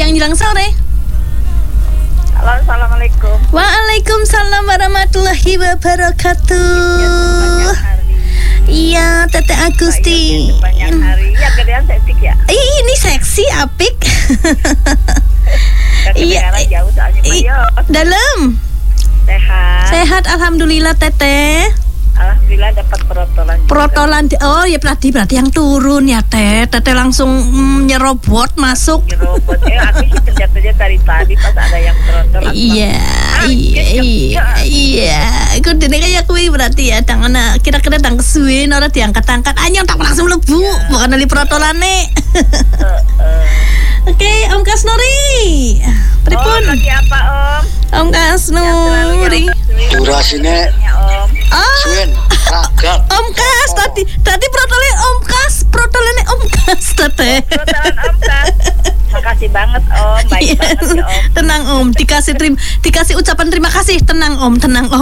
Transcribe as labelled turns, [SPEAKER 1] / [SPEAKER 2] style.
[SPEAKER 1] menjelang sore.
[SPEAKER 2] Halo, assalamualaikum.
[SPEAKER 1] Waalaikumsalam warahmatullahi wabarakatuh. Iya, Tete Agusti.
[SPEAKER 2] Banyak hari. Ya, gedean seksi ya.
[SPEAKER 1] Ini seksi apik. Iya.
[SPEAKER 2] Jauh soalnya
[SPEAKER 1] Dalam.
[SPEAKER 2] Sehat.
[SPEAKER 1] Sehat, alhamdulillah Tete.
[SPEAKER 2] Alhamdulillah dapat protolan.
[SPEAKER 1] Protolan. Oh ya berarti yang turun ya Tete langsung nyerobot masuk.
[SPEAKER 2] Nyerobot. Aku sih kerja dari tadi pas ada yang protol.
[SPEAKER 1] Iya. Kudune kayak kuwi berarti ya tangan kira-kira tang kesuwen ora diangkat-angkat. Anyong tak langsung mlebu. Bukan dari protolane. Oke, Om Kasnuri. Pripun?
[SPEAKER 2] Lagi apa, Om?
[SPEAKER 1] Om Kasnuri.
[SPEAKER 3] Durasine suwen ragam.
[SPEAKER 1] Om Kas tadi protolane Om Kas Tete.
[SPEAKER 2] Protolan Om Kas. Makasih banget Om, baik banget ya Om.
[SPEAKER 1] Tenang Om, dikasih ucapan terima kasih. Tenang Om.